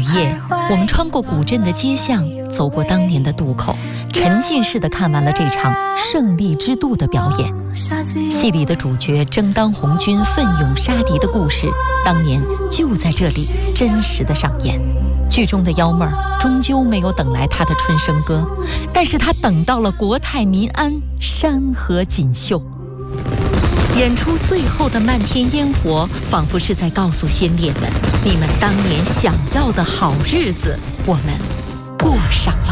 夜，我们穿过古镇的街巷，走过当年的渡口，沉浸式地看完了这场胜利之渡的表演。戏里的主角争当红军奋勇杀敌的故事，当年就在这里真实的上演。剧中的幺妹儿终究没有等来她的春生哥，但是她等到了国泰民安，山河锦绣。演出最后的漫天烟火，仿佛是在告诉先烈们，你们当年想要的好日子，我们过上了。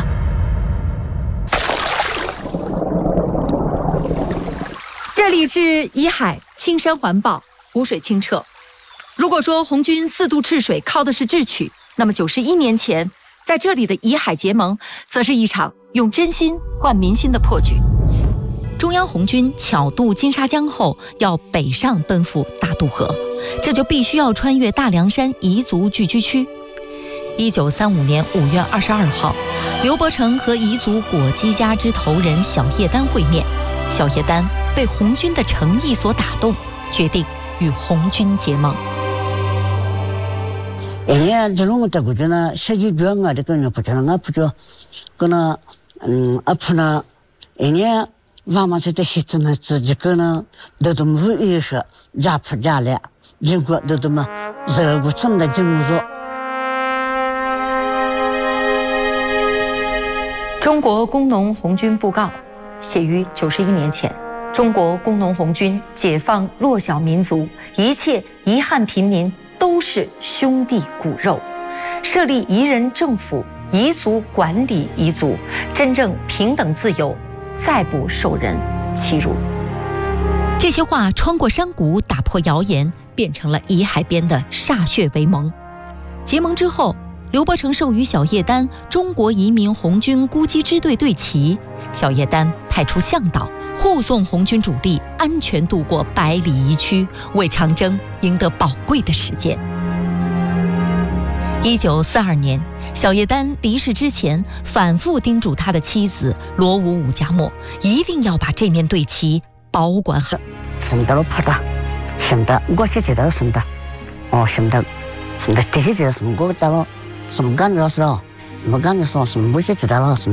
这里是怡海，青山环抱，湖水清澈。如果说红军4渡赤水靠的是智取，那么91年前，在这里的怡海结盟，则是一场用真心换民心的破局。中央红军巧渡金沙江后，要北上奔赴大渡河，这就必须要穿越大凉山彝族聚居区。1935年5月22号，刘伯承和彝族果基家之头人小叶丹会面，小叶丹被红军的诚意所打动，决定与红军结盟。 这种的国呢，实际上啊，这个人不知道，我不知道，可能不呢，我们是在西子呢，自己个呢，都无意识，家破家裂，结果都这么热乎这么的经过。 中国工农红军布告，写于91年前。中国工农红军解放弱小民族，一切遗憾平民都是兄弟骨肉，设立彝人政府，彝族管理彝族，真正平等自由，再不受人欺辱。这些话穿过山谷，打破谣言，变成了怡海边的歃血为盟。结盟之后，刘伯承授予小叶丹中国移民红军孤击支队队旗，小叶丹派出向导护送红军主力安全渡过100里彝区，为长征赢得宝贵的时间。1942年，小叶丹离世之前，反复叮嘱他的妻子罗武武家默，一定要把这面队旗保管好。 什么都不的，什么的，我是知道什么的，什么的，这些知道什么我知道了，什么感觉是了，什么感觉说什么我也知道了，什么。